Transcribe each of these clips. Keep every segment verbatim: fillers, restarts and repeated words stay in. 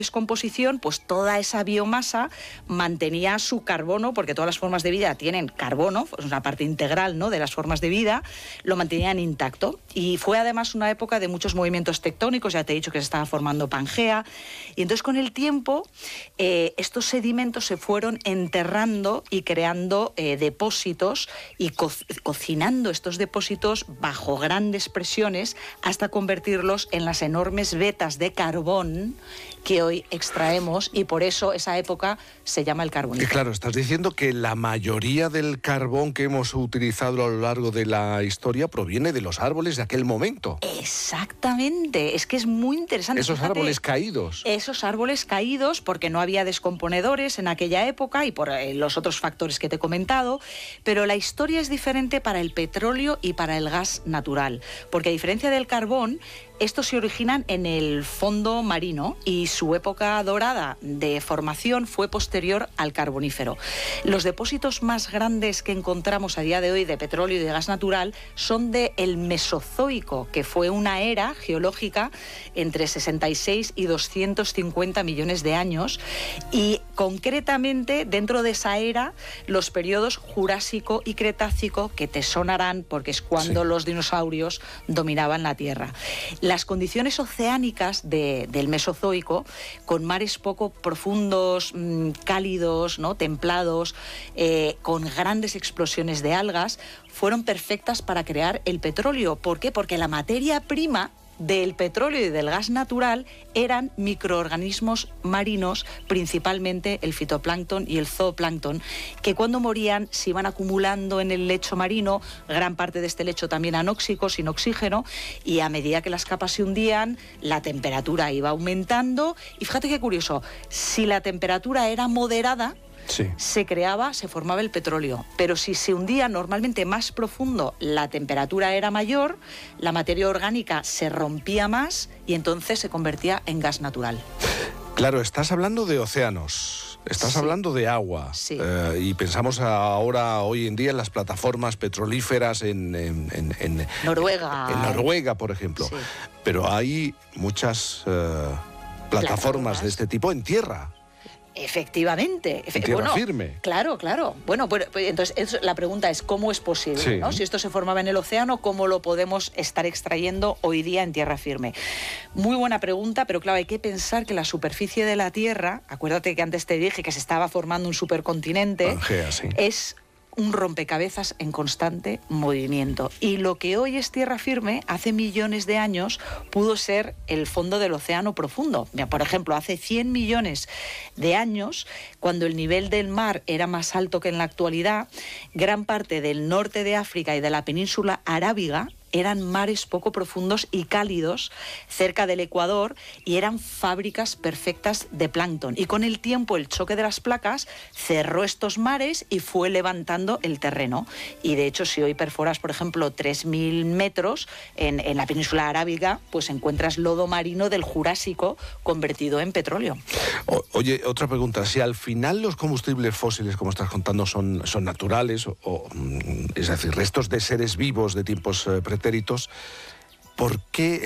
descomposición, pues toda esa biomasa mantenía su carbono, porque todas las formas de vida tienen carbono, es una parte integral, ¿no?, de las formas de vida, lo mantenían intacto. Y fue además una época de muchos movimientos tectónicos, ya te he dicho que se estaba formando Pangea, y entonces con el tiempo eh, estos sedimentos se fueron enterrando y creando eh, depósitos y co cocinando estos depósitos bajo grandes presiones hasta convertirlos en las enormes vetas de carbón que hoy extraemos, y por eso esa época se llama el carbonífero. Claro, estás diciendo que la mayoría del carbón que hemos utilizado a lo largo de la historia proviene de los árboles de aquel momento. Exactamente, es que es muy interesante. Esos Fíjate, árboles caídos. Esos árboles caídos, porque no había descomponedores en aquella época y por eh, los otros factores que te he comentado, pero la historia es diferente para el petróleo y para el gas natural, porque a diferencia del carbón, estos se originan en el fondo marino y su época dorada de formación fue posterior al carbonífero. Los depósitos más grandes que encontramos a día de hoy de petróleo y de gas natural son del Mesozoico, que fue una era geológica entre sesenta y seis y doscientos cincuenta millones de años, y concretamente dentro de esa era los periodos Jurásico y Cretácico, que te sonarán porque es cuando sí. los dinosaurios dominaban la Tierra. Las condiciones oceánicas de, del Mesozoico, con mares poco profundos, mmm, cálidos, ¿no?, templados, eh, con grandes explosiones de algas, fueron perfectas para crear el petróleo. ¿Por qué? Porque la materia prima del petróleo y del gas natural eran microorganismos marinos, principalmente el fitoplancton y el zooplancton, que cuando morían se iban acumulando en el lecho marino, gran parte de este lecho también anóxico, sin oxígeno, y a medida que las capas se hundían, la temperatura iba aumentando, y fíjate qué curioso, si la temperatura era moderada, sí. se creaba, se formaba el petróleo, pero si se hundía normalmente más profundo, la temperatura era mayor, la materia orgánica se rompía más y entonces se convertía en gas natural. Claro, estás hablando de océanos, estás sí. hablando de agua, sí. eh, y pensamos ahora, hoy en día, en las plataformas petrolíferas en, en, en, en Noruega. En Noruega, por ejemplo, sí. pero hay muchas eh, plataformas, plataformas de este tipo en tierra. Efectivamente. En tierra bueno, firme. Claro, claro. Bueno, pues, pues entonces eso, la pregunta es ¿cómo es posible? Sí. ¿no? Si esto se formaba en el océano, ¿cómo lo podemos estar extrayendo hoy día en tierra firme? Muy buena pregunta, pero claro, hay que pensar que la superficie de la Tierra, acuérdate que antes te dije que se estaba formando un supercontinente, Pangea, sí. es un rompecabezas en constante movimiento. Y lo que hoy es tierra firme, hace millones de años pudo ser el fondo del océano profundo. Mira, por ejemplo, hace cien millones de años, cuando el nivel del mar era más alto que en la actualidad, gran parte del norte de África y de la península arábiga eran mares poco profundos y cálidos cerca del Ecuador, y eran fábricas perfectas de plancton. Y con el tiempo el choque de las placas cerró estos mares y fue levantando el terreno. Y de hecho, si hoy perforas, por ejemplo, tres mil metros en, en la península arábiga, pues encuentras lodo marino del Jurásico convertido en petróleo. O, oye, otra pregunta. Si al final los combustibles fósiles, como estás contando, son, son naturales, o, o, es decir, restos de seres vivos de tiempos eh, pretéritos, ¿por qué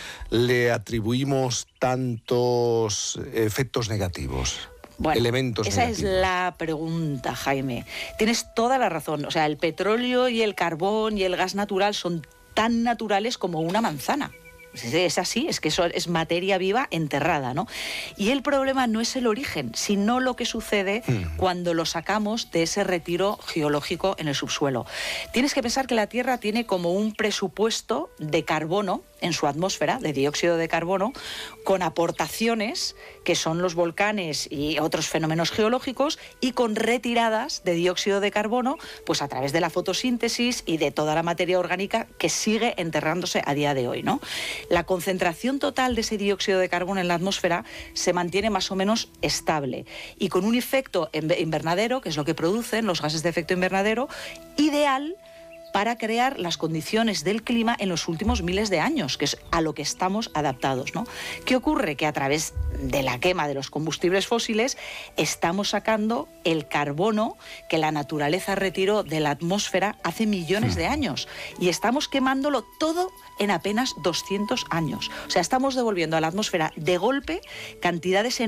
le atribuimos tantos efectos negativos? Bueno, elementos esa negativos. Es la pregunta, Jaime. Tienes toda la razón. O sea, el petróleo y el carbón y el gas natural son tan naturales como una manzana. Es así, es que eso es materia viva enterrada, ¿no? Y el problema no es el origen, sino lo que sucede mm. cuando lo sacamos de ese retiro geológico en el subsuelo. Tienes que pensar que la Tierra tiene como un presupuesto de carbono en su atmósfera, de dióxido de carbono, con aportaciones que son los volcanes y otros fenómenos geológicos, y con retiradas de dióxido de carbono, pues a través de la fotosíntesis y de toda la materia orgánica que sigue enterrándose a día de hoy, ¿no? La concentración total de ese dióxido de carbono en la atmósfera se mantiene más o menos estable, y con un efecto invernadero, que es lo que producen los gases de efecto invernadero, ideal para crear las condiciones del clima en los últimos miles de años, que es a lo que estamos adaptados, ¿no? ¿Qué ocurre? Que a través de la quema de los combustibles fósiles estamos sacando el carbono que la naturaleza retiró de la atmósfera hace millones de años, y estamos quemándolo todo en apenas doscientos años. O sea, estamos devolviendo a la atmósfera de golpe cantidades enormes